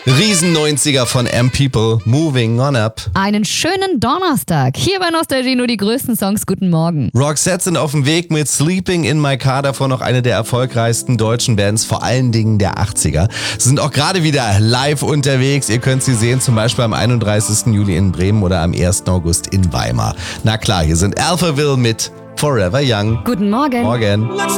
Riesen 90er von M-People, Moving On Up. Einen schönen Donnerstag. Hier bei Nostalgie nur die größten Songs. Guten Morgen. Roxette sind auf dem Weg mit Sleeping in My Car, davor noch eine der erfolgreichsten deutschen Bands, vor allen Dingen der 80er. Sie sind auch gerade wieder live unterwegs. Ihr könnt sie sehen, zum Beispiel am 31. Juli in Bremen oder am 1. August in Weimar. Na klar, hier sind Alphaville mit Forever Young. Guten Morgen. Morgen.